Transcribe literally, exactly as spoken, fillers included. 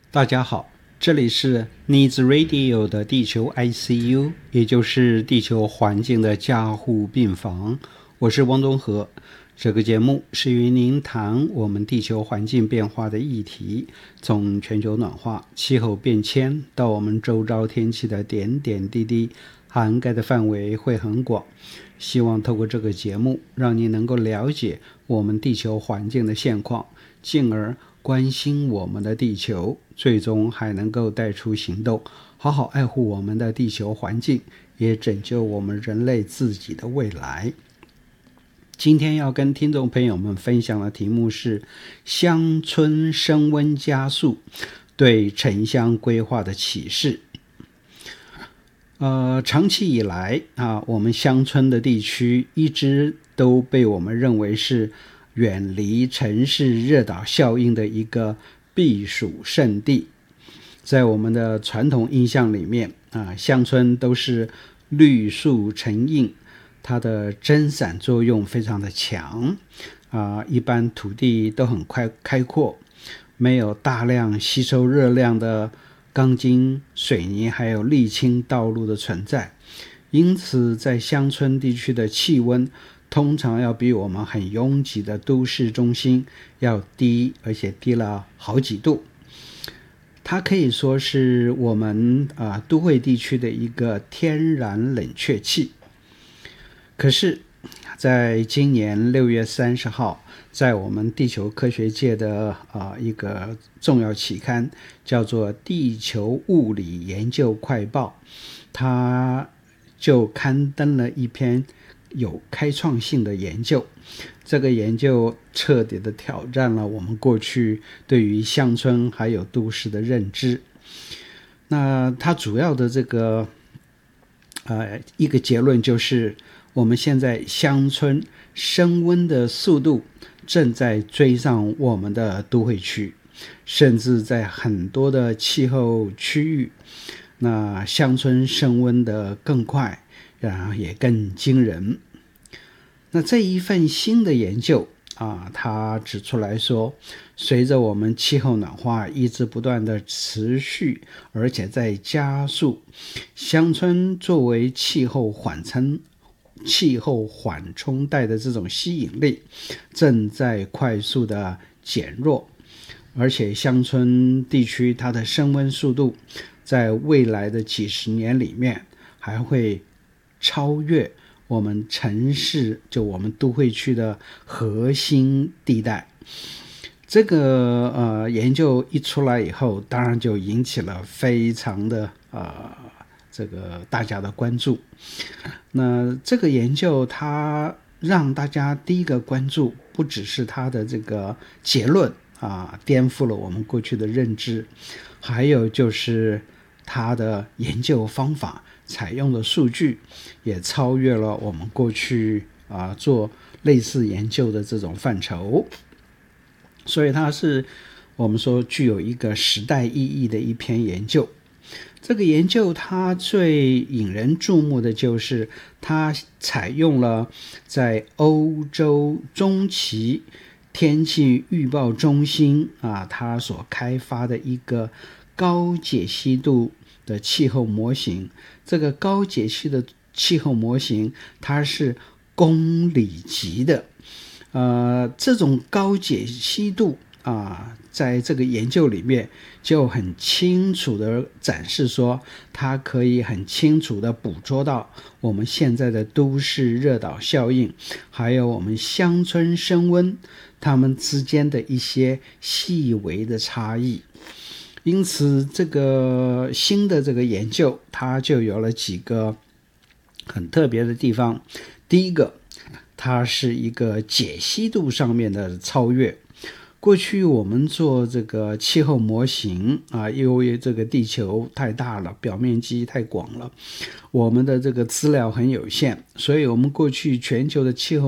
大家好，这里是 Needs Radio 的地球 I C U， 也就是地球环境的加护病房。我是汪东和。这个节目是与您谈我们地球环境变化的议题，从全球暖化、气候变迁到我们周遭天气的点点滴滴，涵盖的范围会很广。希望透过这个节目，让您能够了解我们地球环境的现况，进而关心我们的地球，最终还能够带出行动，好好爱护我们的地球环境，也拯救我们人类自己的未来。今天要跟听众朋友们分享的题目是乡村升温加速对城乡规划的启示。呃，长期以来啊，我们乡村的地区一直都被我们认为是远离城市热岛效应的一个避暑胜地。在我们的传统印象里面啊，乡村都是绿树成荫，它的蒸散作用非常的强啊，一般土地都很快开阔，没有大量吸收热量的钢筋、水泥还有沥青道路的存在，因此在乡村地区的气温通常要比我们很拥挤的都市中心要低，而且低了好几度。它可以说是我们、呃、都会地区的一个天然冷却器。可是在今年六月三十号，在我们地球科学界的、呃、一个重要期刊叫做《地球物理研究快报》，它就刊登了一篇有开创性的研究。这个研究彻底的挑战了我们过去对于乡村还有都市的认知。那它主要的这个呃一个结论就是，我们现在乡村升温的速度正在追上我们的都会区，甚至在很多的气候区域，那乡村升温的更快，然后也更惊人。那这一份新的研究啊，它指出来说，随着我们气候暖化一直不断的持续，而且在加速，乡村作为气候缓冲气候缓冲带的这种吸引力正在快速的减弱，而且乡村地区它的升温速度在未来的几十年里面还会超越我们城市，就我们都会区的核心地带。这个呃研究一出来以后，当然就引起了非常的呃这个大家的关注。那这个研究它让大家第一个关注，不只是它的这个结论啊，颠覆了我们过去的认知，还有就是它的研究方法采用的数据也超越了我们过去啊做类似研究的这种范畴，所以它是我们说具有一个时代意义的一篇研究。这个研究它最引人注目的就是它采用了在欧洲中期天气预报中心啊，它所开发的一个高解析度的气候模型。这个高解析的气候模型它是公里级的，呃，这种高解析度啊，在这个研究里面就很清楚的展示说，它可以很清楚的捕捉到我们现在的都市热岛效应，还有我们乡村升温它们之间的一些细微的差异。因此这个新的这个研究它就有了几个很特别的地方。第一个，它是一个解析度上面的超越。过去我们做这个气候模型啊，因为这个地球太大了，表面积太广了，我们的这个资料很有限，所以我们过去全球的气候